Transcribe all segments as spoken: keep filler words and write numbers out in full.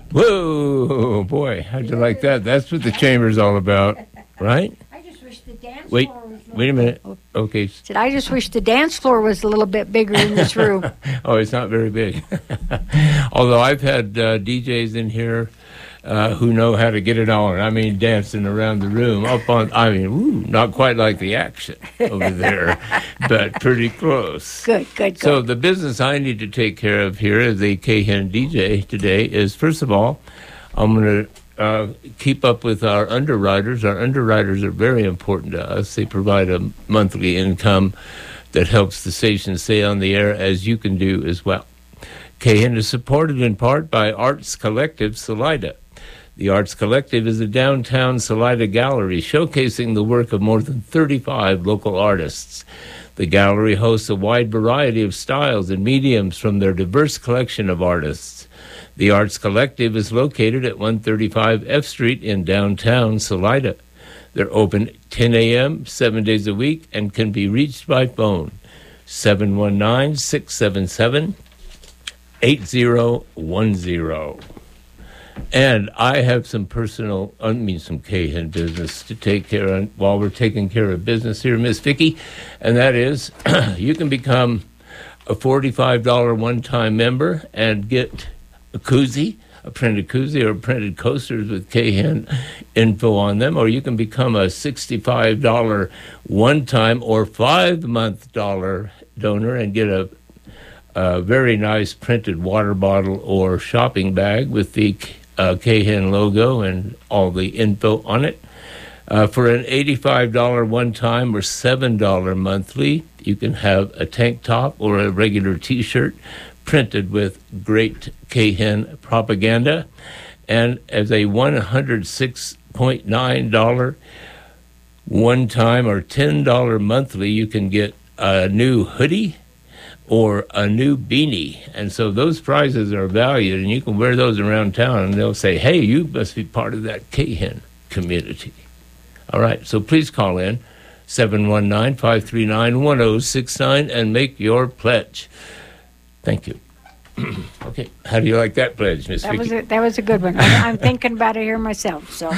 Whoa, boy, how'd you like that? That's what the chamber's all about, right? I just wish the dance Wait, floor was. wait a minute. Okay. Said I just wish the dance floor was a little bit bigger in this room. Oh, it's not very big. Although I've had uh, D Js in here uh, who know how to get it on. I mean, dancing around the room up on, I mean, woo, not quite like the action over there, but pretty close. Good, good, good. So the business I need to take care of here as a K-Hen D J today is, first of all, I'm going to uh, keep up with our underwriters. Our underwriters are very important to us. They provide a monthly income that helps the station stay on the air, as you can do as well. K-Hen is supported in part by Arts Collective Salida. The Arts Collective is a downtown Salida gallery showcasing the work of more than thirty-five local artists. The gallery hosts a wide variety of styles and mediums from their diverse collection of artists. The Arts Collective is located at one thirty-five F Street in downtown Salida. They're open ten a.m., seven days a week, and can be reached by phone, seven one nine, six seven seven, eight zero one zero. And I have some personal, I mean some K-Hen business to take care of while we're taking care of business here, Miss Vicki, and that is you can become a forty-five dollars one-time member and get a koozie, a printed koozie or printed coasters with K-Hen info on them, or you can become a sixty-five dollars one-time or five-month dollar donor and get a, a very nice printed water bottle or shopping bag with the uh, K-Hen logo and all the info on it. Uh, for an eighty-five dollars one-time or seven dollars monthly, you can have a tank top or a regular T-shirt printed with great K-Hen propaganda. And as a one hundred six point nine dollars one-time or ten dollars monthly, you can get a new hoodie or a new beanie. And so those prizes are valued, and you can wear those around town, and they'll say, hey, you must be part of that K-Hen community. All right, so please call in, seven one nine, five three nine, one zero six nine, and make your pledge. Thank you. Okay, how do you like that pledge, Miss That Vicki? was a, that was a good one. I'm, I'm thinking about it here myself, so.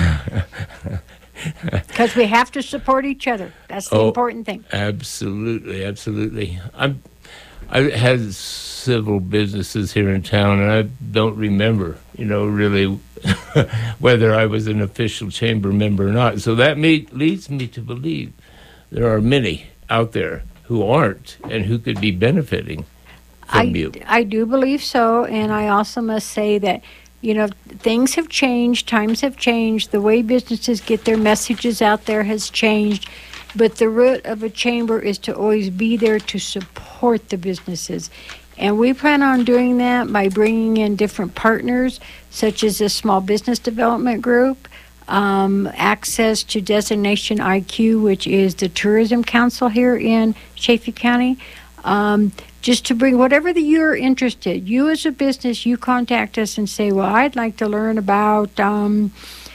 Because we have to support each other. That's the Oh, important thing. Absolutely, absolutely. I'm, I had several businesses here in town, and I don't remember, you know, really whether I was an official chamber member or not. So that me, leads me to believe there are many out there who aren't and who could be benefiting from I, you. I do believe so, and I also must say that, you know, things have changed, times have changed, the way businesses get their messages out there has changed, but the root of a chamber is to always be there to support the businesses. And we plan on doing that by bringing in different partners, such as a small business development group, um, access to Designation I Q, which is the Tourism Council here in Chaffee County, um, just to bring whatever that you're interested. You as a business, you contact us and say, well, I'd like to learn about um,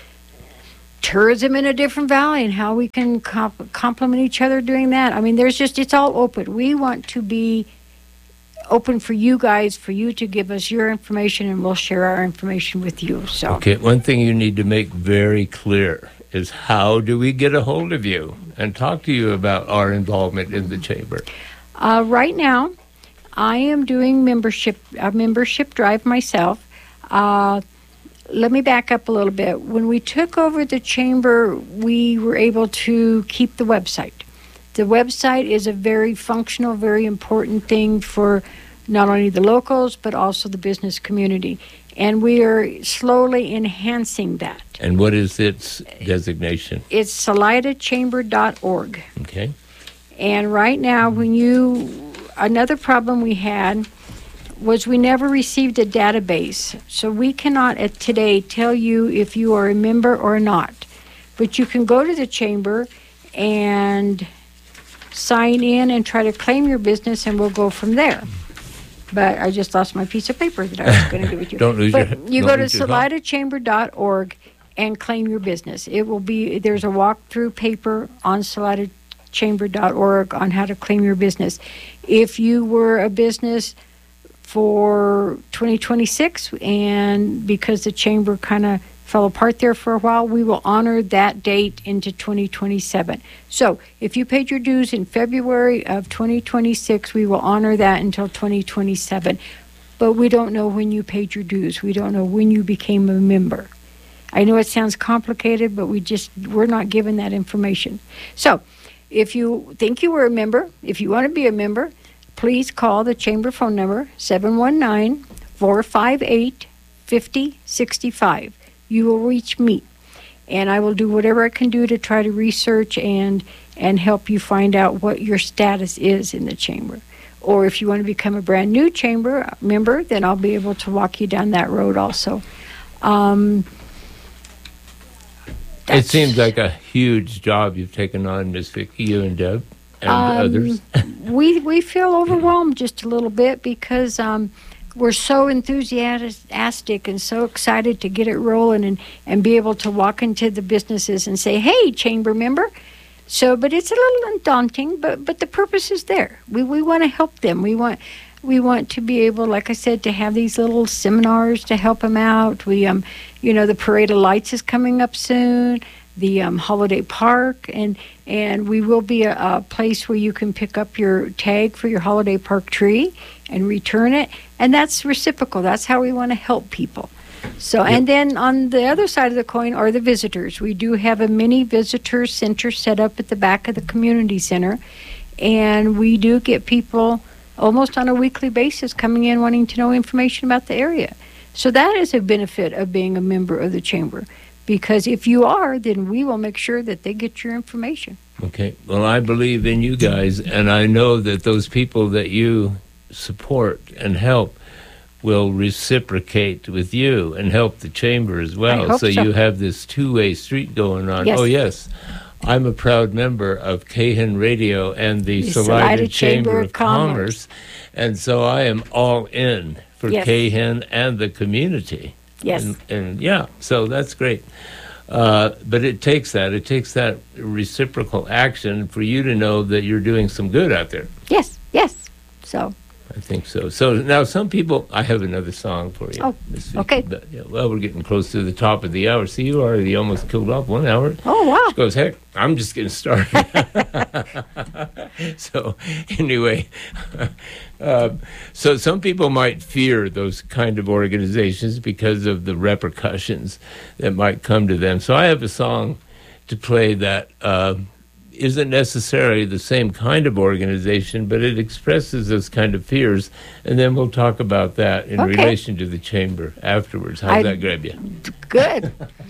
tourism in a different valley and how we can comp- complement each other doing that. I mean, there's just, it's all open. We want to be open for you guys, for you to give us your information, and we'll share our information with you. So, Okay, one thing you need to make very clear is how do we get a hold of you and talk to you about our involvement in the chamber? Uh, right now, I am doing membership a membership drive myself. Uh, let me back up a little bit. When we took over the chamber, we were able to keep the website. The website is a very functional, very important thing for not only the locals, but also the business community. And we are slowly enhancing that. And what is its designation? It's salida chamber dot org. Okay. And right now, when you, another problem we had was we never received a database. So we cannot at today tell you if you are a member or not. But you can go to the chamber and sign in and try to claim your business, and we'll go from there. But I just lost my piece of paper that I was going to give it to you. Don't lose but your you don't go to lose your salida chamber dot org and claim your business. It will be, there's a walkthrough paper on salida chamber dot org on how to claim your business. If you were a business for twenty twenty-six, and because the chamber kind of fell apart there for a while, we will honor that date into twenty twenty-seven. So if you paid your dues in February of twenty twenty-six, we will honor that until twenty twenty-seven. But we don't know when you paid your dues. We don't know when you became a member. I know it sounds complicated, but we just, we're not given that information. So if you think you were a member, if you want to be a member, please call the chamber phone number, seven one nine, four five eight, five zero six five. You will reach me, and I will do whatever I can do to try to research and and help you find out what your status is in the chamber. Or if you want to become a brand new chamber member, then I'll be able to walk you down that road also. Um, it seems like a huge job you've taken on, Miss Vicki, you and Deb and um, others. we we feel overwhelmed just a little bit because um, we're so enthusiastic and so excited to get it rolling and, and be able to walk into the businesses and say, hey, chamber member. So, but it's a little daunting, but but the purpose is there. We we want to help them. We want we want to be able, like I said, to have these little seminars to help them out. We um, you know, the Parade of Lights is coming up soon. The um, Holiday Park, and and we will be a, a place where you can pick up your tag for your Holiday Park tree and return it, and that's reciprocal. That's how we want to help people. So, yep. And then on the other side of the coin are the visitors. We do have a mini visitor center set up at the back of the community center, and we do get people almost on a weekly basis coming in wanting to know information about the area. So that is a benefit of being a member of the chamber, because if you are, then we will make sure that they get your information. Okay. Well, I believe in you guys, and I know that those people that you support and help will reciprocate with you and help the chamber as well. I hope so, so you have this two-way street going on. Yes. Oh, yes. I'm a proud member of Cahan Radio and the, The Salida, Salida Chamber, Chamber of of Commerce. Commerce. And so I am all in for Yes. Cahan and the community. Yes. And, and yeah, so that's great. Uh, but it takes that. It takes that reciprocal action for you to know that you're doing some good out there. Yes, yes. So, I think so. So now some people, I have another song for you. Oh, Miss Vicky, okay. But, yeah, well, we're getting close to the top of the hour. See, you already almost killed off one hour. oh, wow. She goes, heck, I'm just getting started. So anyway, uh, so some people might fear those kind of organizations because of the repercussions that might come to them. So I have a song to play that uh, isn't necessarily the same kind of organization, but it expresses those kind of fears, and then we'll talk about that in Okay. relation to the chamber afterwards. How's I- that grab you? Good.